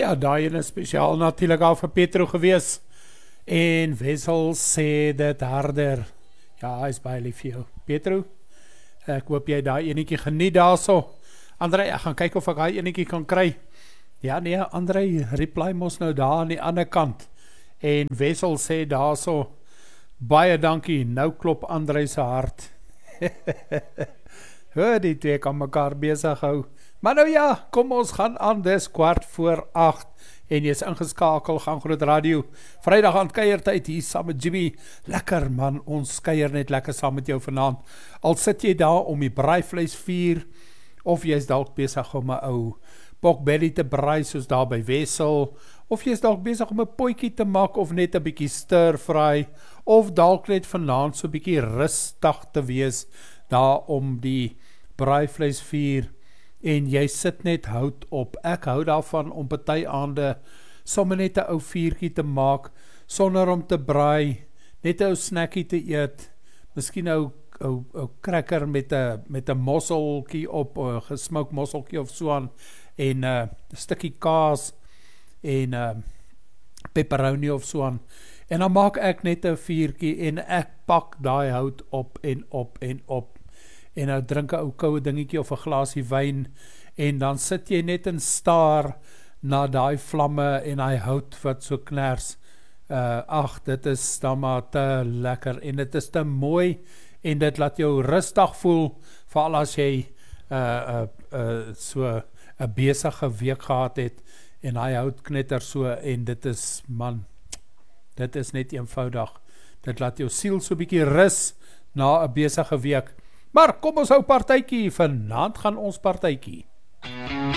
ja, daai ene spesiaal natuurlijk al vir Petro gewees. En Wessel sê dit harder. Ja, hy is baie lief vir jou. Petro, ek hoop jy daai enetjie geniet daarso. André, ek gaan kyk of ek daai enetjie kan kry. Ja nee, André, reply mos nou daar aan die ander kant. En Wessel sê daarso, baie dankie, nou klop André se hart. Die twee kan mekaar besig hou. Maar nou ja, kom ons gaan aan, dis 7:15 en jy is ingeskakel, gaan Groot Radio. Vrydag aan kuiertyd hier saam met Jimmy. Lekker man, ons kuier net lekker saam met jou vanaand. Al sit jy daar om die braaivleis vier, of jy is dalk besig om 'n ou pokbelly te braai soos daar by Wessel, of jy is dalk besig om 'n potjie te maak, of net 'n bietjie stir fry, of dalk net vanaand so 'n bietjie rustig te wees, daar om die braaivleis vier, en jy sit net hout op. Ek hou daarvan om party aande sommer net 'n ou vuurtjie te maak, sonder om te braai, net 'n ou snackie te eet, miskien 'n ou cracker met 'n mosseltjie op, 'n gesmoke mosseltjie of so aan, en 'n stukkie kaas, en pepperoni of so aan, en dan maak ek net 'n vuurtjie, en ek pak daai hout op, en op, en op, en nou drink 'n ou koue dingetjie of 'n glasie wyn, en dan sit jy net en staar na daai vlamme en daai hout wat so kners. Ag, dit is dan maar te lekker, en dit is te mooi, en dit laat jou rustig voel, veral as jy so 'n besige week gehad het, en daai hout knetter so, en dit is, man, dit is net eenvoudig. Dit laat jou siel so bietjie rus na 'n besige week. Maar kom ons hou partytjie, vanaand gaan ons partytjie.